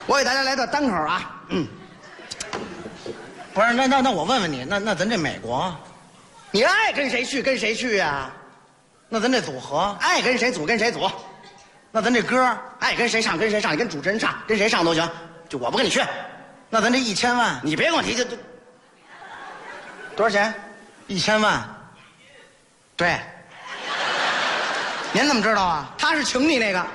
我给大家来段单口啊， 不是，那我问问你，那咱这美国， 你爱跟谁去跟谁去呀？ 那咱这组合， 爱跟谁组跟谁组， 那咱这歌， 爱跟谁唱跟谁唱，你跟主持人唱，跟谁上都行，就我不跟你去。 那咱这1000万， 你别跟我提这多少钱 ？1000万， 对， 您怎么知道啊？ 他是请你那个。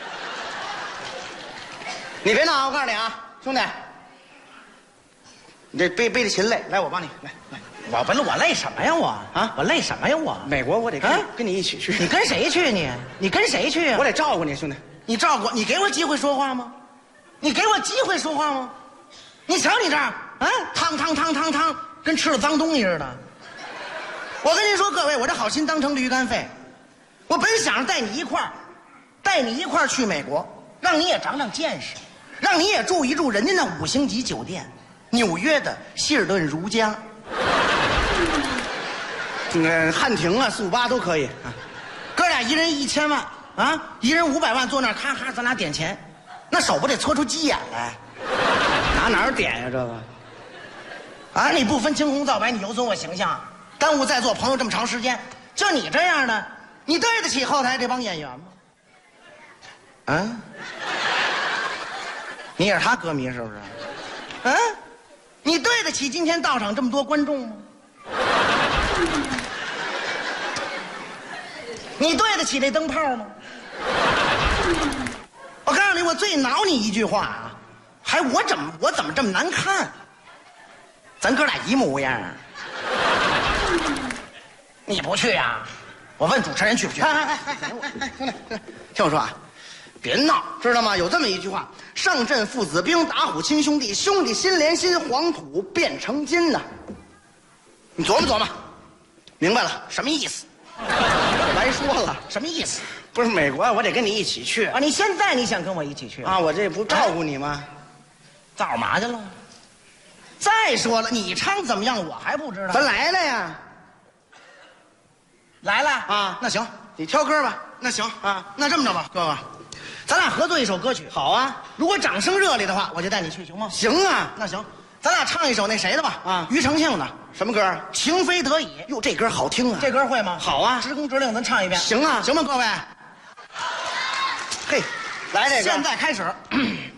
你别闹，我告诉你啊，兄弟，你这背着琴累，来我帮你，来， 我累什么呀我啊？我累什么呀我？ 美国我得跟你一起去。 你跟谁去你？你跟谁去啊？ 我得照顾你，兄弟。 你照顾你给我机会说话吗？你给我机会说话吗？你瞧你这儿啊，汤，跟吃了脏东西似的。我跟您说，各位，我这好心当成驴肝肺。我本想着带你一块儿去美国，让你也长长见识，让你也住一住人家那5星级酒店，纽约的希尔顿如家， 汉庭啊、速八都可以。 哥俩一人1000万啊，一人500万，坐那儿咔咔，咱俩点钱，那手不得搓出鸡眼来？ 哪儿点呀这个？ 啊，你不分青红皂白，你有损我形象，耽误在座朋友这么长时间。就你这样的，你对得起后台这帮演员吗？啊？你也是他歌迷是不是？嗯、你对得起今天到场这么多观众吗？你对得起这灯泡吗？我告诉你，我最恼你一句话啊，还我怎么这么难看？咱哥俩一模一样。你不去啊？我问主持人去不去？ 兄弟，听我说啊，别闹，知道吗？有这么一句话：上阵父子兵，打虎亲兄弟，兄弟心连心，黄土变成金呐。你琢磨琢磨，明白了什么意思？ 白说了，什么意思？ 不是美国，我得跟你一起去啊！你现在你想跟我一起去啊？我这不照顾你吗？ 造嘛去了？再说了，你唱怎么样我还不知道。 咱来了呀！ 来了啊， 那行， 你挑歌吧。 那行啊， 那这么着吧，哥哥，咱俩合作一首歌曲。 好啊， 如果掌声热烈的话，我就带你去，行吗？ 行啊， 那行，咱俩唱一首那谁的吧？ 啊， 庾澄庆的什么歌？ 《情非得已》。 哟，这歌好听啊！ 这歌会吗？ 好啊， 直工直令，咱唱一遍。 行啊， 行吗，各位？ 嘿，来这个。 现在开始。